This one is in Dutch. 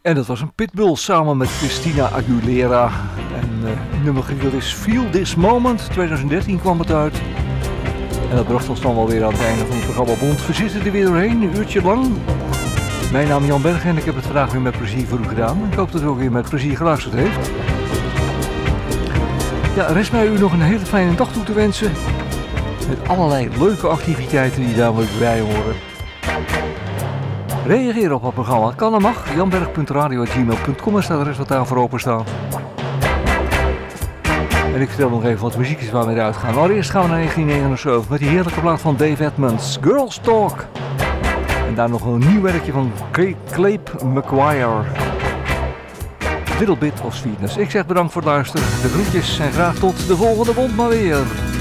En dat was een Pitbull samen met Christina Aguilera. En het nummer getiteld is Feel This Moment. 2013 kwam het uit. En dat bracht ons dan wel weer aan het einde van het programma Bond. We zitten er weer doorheen, een uurtje lang. Mijn naam is Jan Berg en ik heb het vandaag weer met plezier voor u gedaan. Ik hoop dat u ook weer met plezier geluisterd heeft. Ja, rest mij u nog een hele fijne dag toe te wensen. Met allerlei leuke activiteiten die daar bij horen. Reageer op het programma. Kan en mag. janberg.radio@gmail.com. Er staat de rest wat daar voor openstaan. En ik vertel nog even wat muziekjes waar we eruit gaan. Allereerst gaan we naar 1979 met die heerlijke plaat van Dave Edmunds. Girls Talk. En daar nog een nieuw werkje van Clape McGuire. Little Bit of Sweetness. Ik zeg bedankt voor het luisteren. De groetjes en graag tot de volgende Bond maar weer.